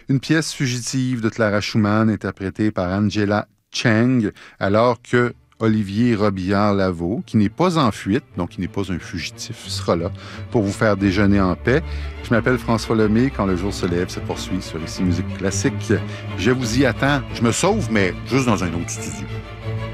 Une pièce fugitive de Clara Schumann, interprétée par Angela Cheng, alors que Olivier Robillard-Lavaux, qui n'est pas en fuite, donc qui n'est pas un fugitif, sera là pour vous faire déjeuner en paix. Je m'appelle François Lemay. Quand le jour se lève, se poursuit sur Ici Musique Classique. Je vous y attends. Je me sauve, mais juste dans un autre studio.